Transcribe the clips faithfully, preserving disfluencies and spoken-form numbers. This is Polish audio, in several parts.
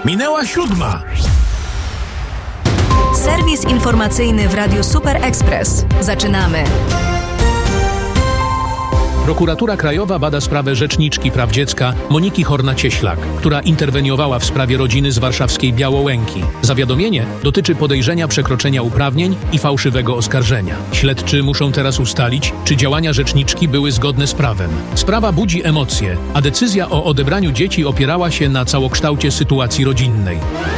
Minęła siódma. Serwis informacyjny w Radiu Super Express. Zaczynamy. Prokuratura Krajowa bada sprawę rzeczniczki praw dziecka Moniki Horna-Cieślak, która interweniowała w sprawie rodziny z warszawskiej Białołęki. Zawiadomienie dotyczy podejrzenia przekroczenia uprawnień i fałszywego oskarżenia. Śledczy muszą teraz ustalić, czy działania rzeczniczki były zgodne z prawem. Sprawa budzi emocje, a decyzja o odebraniu dzieci opierała się na całokształcie sytuacji rodzinnej.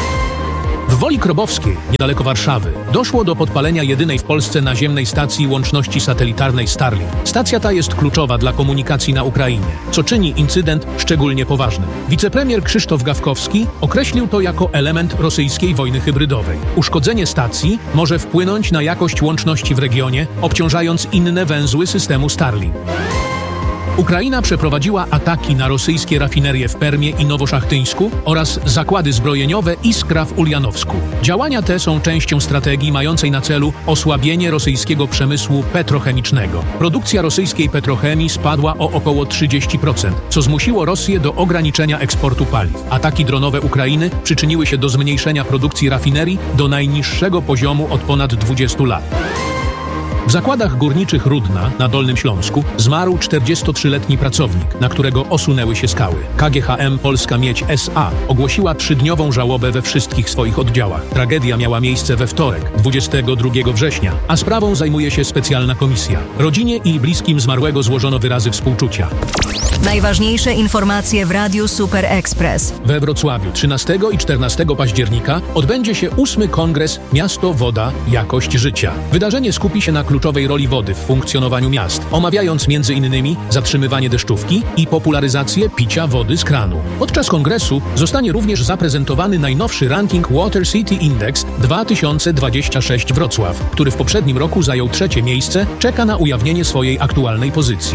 W Woli Krobowskiej, niedaleko Warszawy, doszło do podpalenia jedynej w Polsce naziemnej stacji łączności satelitarnej Starlink. Stacja ta jest kluczowa dla komunikacji na Ukrainie, co czyni incydent szczególnie poważnym. Wicepremier Krzysztof Gawkowski określił to jako element rosyjskiej wojny hybrydowej. Uszkodzenie stacji może wpłynąć na jakość łączności w regionie, obciążając inne węzły systemu Starlink. Ukraina przeprowadziła ataki na rosyjskie rafinerie w Permie i Nowoszachyńsku oraz zakłady zbrojeniowe Iskra w Uljanowsku. Działania te są częścią strategii mającej na celu osłabienie rosyjskiego przemysłu petrochemicznego. Produkcja rosyjskiej petrochemii spadła o około trzydzieści procent, co zmusiło Rosję do ograniczenia eksportu paliw. Ataki dronowe Ukrainy przyczyniły się do zmniejszenia produkcji rafinerii do najniższego poziomu od ponad dwudziestu lat. W zakładach górniczych Rudna na Dolnym Śląsku zmarł czterdziestotrzyletni pracownik, na którego osunęły się skały. K G H M Polska Miedź S A ogłosiła trzydniową żałobę we wszystkich swoich oddziałach. Tragedia miała miejsce we wtorek, dwudziestego drugiego września, a sprawą zajmuje się specjalna komisja. Rodzinie i bliskim zmarłego złożono wyrazy współczucia. Najważniejsze informacje w Radiu Super Express. We Wrocławiu trzynastego i czternastego października odbędzie się ósmy kongres Miasto, Woda, Jakość Życia. Wydarzenie skupi się na kluczowej roli wody w funkcjonowaniu miast, omawiając między innymi zatrzymywanie deszczówki i popularyzację picia wody z kranu. Podczas kongresu zostanie również zaprezentowany najnowszy ranking Water City Index dwa tysiące dwudziesty szósty Wrocław, który w poprzednim roku zajął trzecie miejsce, czeka na ujawnienie swojej aktualnej pozycji.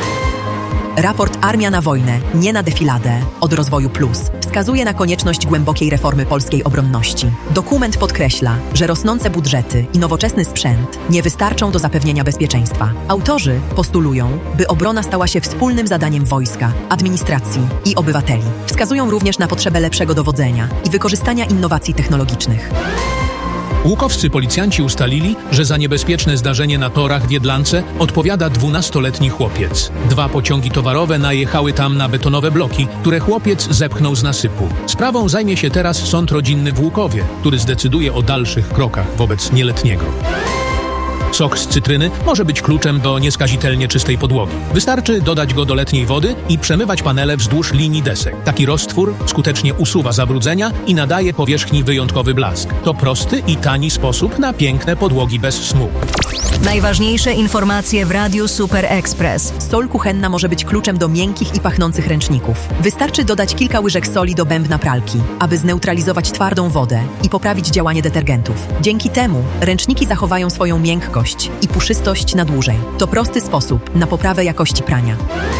Raport Armia na wojnę, nie na defiladę od Rozwoju Plus wskazuje na konieczność głębokiej reformy polskiej obronności. Dokument podkreśla, że rosnące budżety i nowoczesny sprzęt nie wystarczą do zapewnienia bezpieczeństwa. Autorzy postulują, by obrona stała się wspólnym zadaniem wojska, administracji i obywateli. Wskazują również na potrzebę lepszego dowodzenia i wykorzystania innowacji technologicznych. Łukowscy policjanci ustalili, że za niebezpieczne zdarzenie na torach w Jedlance odpowiada dwunastoletni chłopiec. Dwa pociągi towarowe najechały tam na betonowe bloki, które chłopiec zepchnął z nasypu. Sprawą zajmie się teraz sąd rodzinny w Łukowie, który zdecyduje o dalszych krokach wobec nieletniego. Sok z cytryny może być kluczem do nieskazitelnie czystej podłogi. Wystarczy dodać go do letniej wody i przemywać panele wzdłuż linii desek. Taki roztwór skutecznie usuwa zabrudzenia i nadaje powierzchni wyjątkowy blask. To prosty i tani sposób na piękne podłogi bez smug. Najważniejsze informacje w Radiu Super Express. Sól kuchenna może być kluczem do miękkich i pachnących ręczników. Wystarczy dodać kilka łyżek soli do bębna pralki, aby zneutralizować twardą wodę i poprawić działanie detergentów. Dzięki temu ręczniki zachowają swoją miękkość i puszystość na dłużej. To prosty sposób na poprawę jakości prania.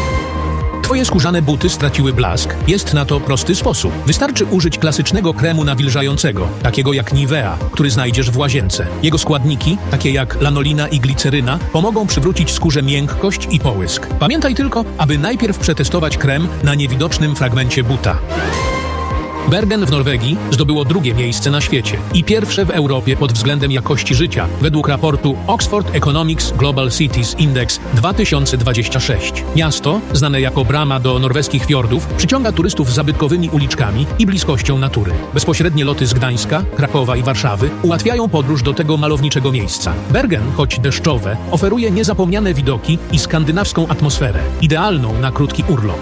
Twoje skórzane buty straciły blask? Jest na to prosty sposób. Wystarczy użyć klasycznego kremu nawilżającego, takiego jak Nivea, który znajdziesz w łazience. Jego składniki, takie jak lanolina i gliceryna, pomogą przywrócić skórze miękkość i połysk. Pamiętaj tylko, aby najpierw przetestować krem na niewidocznym fragmencie buta. Bergen w Norwegii zdobyło drugie miejsce na świecie i pierwsze w Europie pod względem jakości życia, według raportu Oxford Economics Global Cities Index dwa tysiące dwudziesty szósty. Miasto, znane jako brama do norweskich fiordów, przyciąga turystów zabytkowymi uliczkami i bliskością natury. Bezpośrednie loty z Gdańska, Krakowa i Warszawy ułatwiają podróż do tego malowniczego miejsca. Bergen, choć deszczowe, oferuje niezapomniane widoki i skandynawską atmosferę, idealną na krótki urlop.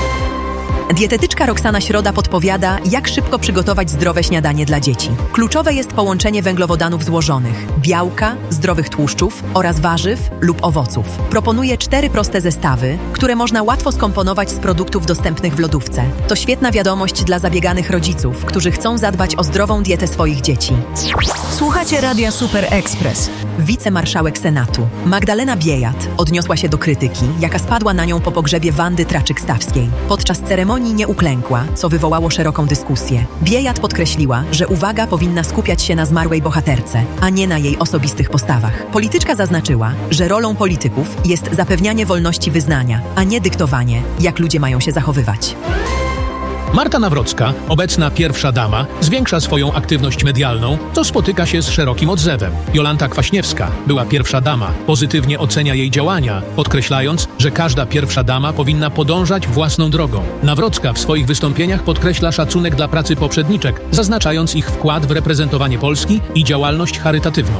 Dietetyczka Roxana Środa podpowiada, jak szybko przygotować zdrowe śniadanie dla dzieci. Kluczowe jest połączenie węglowodanów złożonych, białka, zdrowych tłuszczów oraz warzyw lub owoców. Proponuje cztery proste zestawy, które można łatwo skomponować z produktów dostępnych w lodówce. To świetna wiadomość dla zabieganych rodziców, którzy chcą zadbać o zdrową dietę swoich dzieci. Słuchacie Radia Super Express. Wicemarszałek Senatu Magdalena Biejat odniosła się do krytyki, jaka spadła na nią po pogrzebie Wandy Traczyk-Stawskiej. Podczas ceremonii nie uklękła, co wywołało szeroką dyskusję. Biejat podkreśliła, że uwaga powinna skupiać się na zmarłej bohaterce, a nie na jej osobistych postawach. Polityczka zaznaczyła, że rolą polityków jest zapewnianie wolności wyznania, a nie dyktowanie, jak ludzie mają się zachowywać. Marta Nawrocka, obecna pierwsza dama, zwiększa swoją aktywność medialną, co spotyka się z szerokim odzewem. Jolanta Kwaśniewska, była pierwsza dama, pozytywnie ocenia jej działania, podkreślając, że każda pierwsza dama powinna podążać własną drogą. Nawrocka w swoich wystąpieniach podkreśla szacunek dla pracy poprzedniczek, zaznaczając ich wkład w reprezentowanie Polski i działalność charytatywną.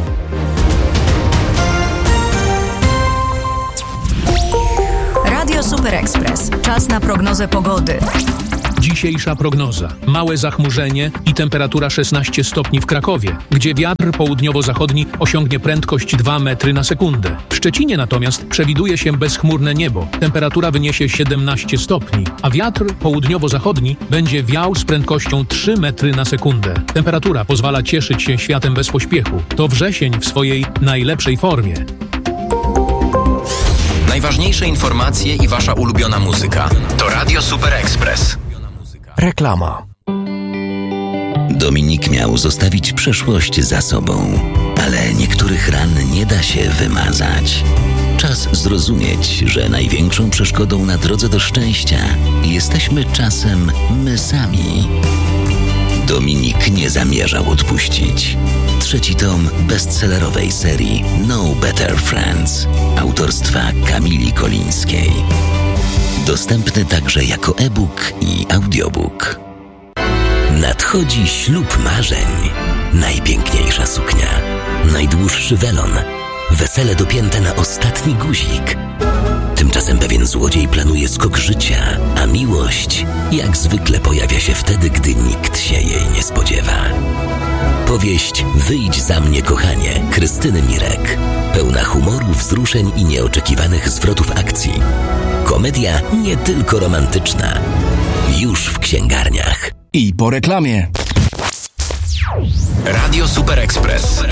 Radio Super Express. Czas na prognozę pogody. Dzisiejsza prognoza. Małe zachmurzenie i temperatura szesnaście stopni w Krakowie, gdzie wiatr południowo-zachodni osiągnie prędkość dwa metry na sekundę. W Szczecinie natomiast przewiduje się bezchmurne niebo. Temperatura wyniesie siedemnaście stopni, a wiatr południowo-zachodni będzie wiał z prędkością trzy metry na sekundę. Temperatura pozwala cieszyć się światem bez pośpiechu. To wrzesień w swojej najlepszej formie. Najważniejsze informacje i wasza ulubiona muzyka. To Radio Super Express. Reklama. Dominik miał zostawić przeszłość za sobą, ale niektórych ran nie da się wymazać. Czas zrozumieć, że największą przeszkodą na drodze do szczęścia jesteśmy czasem my sami. Dominik nie zamierzał odpuścić. Trzeci tom bestsellerowej serii No Better Friends autorstwa Kamili Kolińskiej. Dostępny także jako e-book i audiobook. Nadchodzi ślub marzeń. Najpiękniejsza suknia, najdłuższy welon, wesele dopięte na ostatni guzik. Tymczasem pewien złodziej planuje skok życia, a miłość jak zwykle pojawia się wtedy, gdy nikt się jej nie spodziewa. Powieść Wyjdź za mnie, kochanie, Krystyny Mirek. Pełna humoru, wzruszeń i nieoczekiwanych zwrotów akcji. Komedia nie tylko romantyczna. Już w księgarniach. I po reklamie. Radio Super Express.